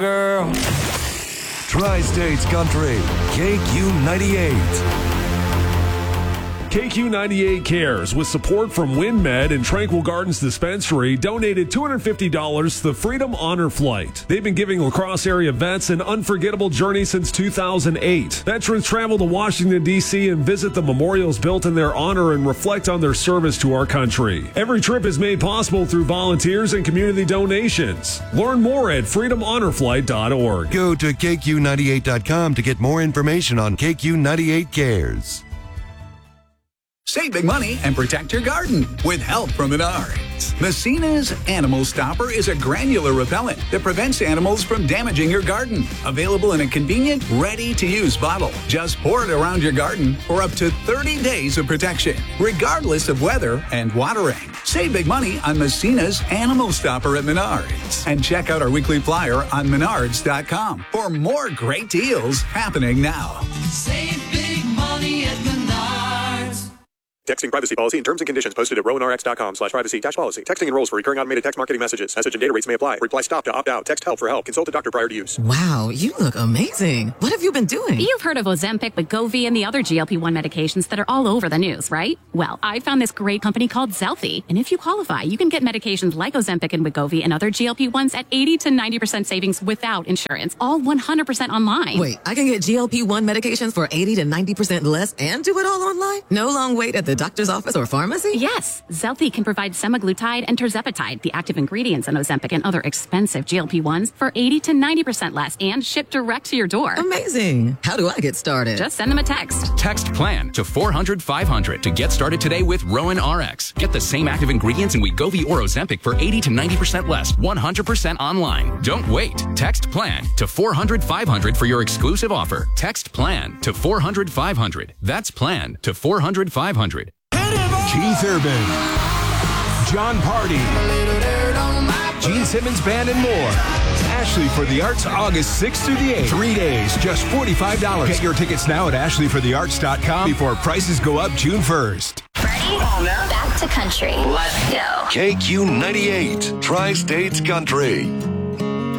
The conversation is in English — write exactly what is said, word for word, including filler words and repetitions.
Girl. Tri-States Country, K Q ninety-eight. K Q ninety-eight Cares, with support from WinMed and Tranquil Gardens Dispensary, donated two hundred fifty dollars to the Freedom Honor Flight. They've been giving La Crosse area vets an unforgettable journey since two thousand eight. Veterans travel to Washington, D C and visit the memorials built in their honor and reflect on their service to our country. Every trip is made possible through volunteers and community donations. Learn more at freedom honor flight dot org. Go to K Q ninety-eight dot com to get more information on K Q ninety-eight Cares. Save big money and protect your garden with help from Menards. Messina's Animal Stopper is a granular repellent that prevents animals from damaging your garden. Available in a convenient, ready-to-use bottle. Just pour it around your garden for up to thirty days of protection, regardless of weather and watering. Save big money on Messina's Animal Stopper at Menards. And check out our weekly flyer on menards dot com for more great deals happening now. Save big money at Menards. Texting privacy policy and terms and conditions posted at rowan r x dot com slash privacy dash policy. Texting enrolls for recurring automated text marketing messages. Message and data rates may apply. Reply stop to opt out. Text help for help. Consult a doctor prior to use. Wow, you look amazing. What have you been doing? You've heard of Ozempic, Wegovy, and the other G L P one medications that are all over the news, right? Well, I found this great company called Zelfie. And if you qualify, you can get medications like Ozempic and Wegovy and other G L P ones at eighty to ninety percent savings without insurance. All one hundred percent online. Wait, I can get G L P one medications for eighty to ninety percent less and do it all online? No long wait at the doctor's office or pharmacy? Yes. Zelfie can provide semaglutide and tirzepatide, the active ingredients in Ozempic and other expensive G L P ones, for eighty to ninety percent less and shipped direct to your door. Amazing. How do I get started? Just send them a text. Text PLAN to four hundred five hundred to get started today with Rowan R X. Get the same active ingredients in Wegovy or Ozempic for eighty to ninety percent less, one hundred percent online. Don't wait. Text PLAN to four hundred five hundred for your exclusive offer. Text PLAN to four hundred five hundred. That's PLAN to four hundred five hundred. Keith Urban, John Party, Gene Simmons Band, and more. Ashley for the Arts, August sixth through the eighth. Three days, just forty-five dollars. Get your tickets now at ashley for the arts dot com before prices go up June first. Ready? Back to country. Let's go. K Q ninety-eight, Tri-States Country.